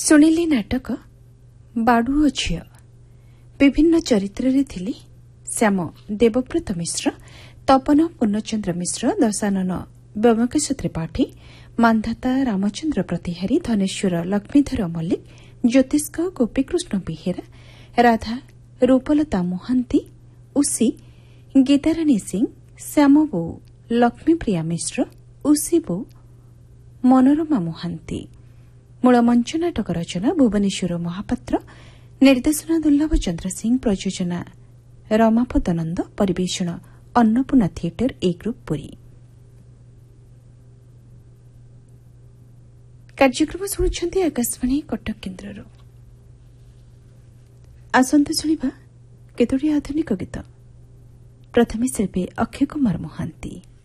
ଶୁଣିଲେ ନାଟକ ବାଡୁ ଓ ଝିଅ। ବିଭିନ୍ନ ଚରିତ୍ରରେ ଥିଲେ ଶ୍ୟାମ ଦେବବ୍ରତ ମିଶ୍ର, ତପନ ପୂର୍ଣ୍ଣଚନ୍ଦ୍ର ମିଶ୍ର, ଦଶାନନ ବ୍ୟୋମକେଶ ତ୍ରିପାଠୀ, ମାନ୍ଧାତା ରାମଚନ୍ଦ୍ର ପ୍ରତିହାରୀ, ଧନେଶ୍ୱର ଲକ୍ଷ୍ମୀଧର ମଲ୍ଲିକ, ଜ୍ୟୋତିଷ୍କ ଗୋପୀକୃଷ୍ଣ ବେହେରା, ରାଧା ରୂପଲତା ମହାନ୍ତି, ଉଷୀ ଗୀତାରାଣୀ ସିଂ, ଶ୍ୟାମବୋଉ ଲକ୍ଷ୍ମୀପ୍ରିୟା ମିଶ୍ର, ଉଷୀ ବୋଉ ମନୋରମା ମହାନ୍ତି। ମୂଳ ମଞ୍ଚ ନାଟକ ରଚନା ଭୁବନେଶ୍ୱର ମହାପାତ୍ର, ନିର୍ଦ୍ଦେଶନା ଦୁର୍ଲଭ ଚନ୍ଦ୍ର ସିଂ, ପ୍ରଯୋଜନା ରମାପଦ ନନ୍ଦ, ପରିବେଷଣ ଅନ୍ନପୂର୍ଣ୍ଣା ଥିଏଟର ଏ ଗ୍ରୁପ୍ ପୁରୀ। କାର୍ଯ୍ୟକ୍ରମ ଶୁଣୁଛନ୍ତି ଆକାଶବାଣୀ କଟକ କେନ୍ଦ୍ରରୁ। ଆସନ୍ତୁ ଶୁଣିବା କେତୋଟି ଆଧୁନିକ ଗୀତ। ପ୍ରଥମେ ଶିଳ୍ପୀ ଅକ୍ଷୟ କୁମାର ମହାନ୍ତି।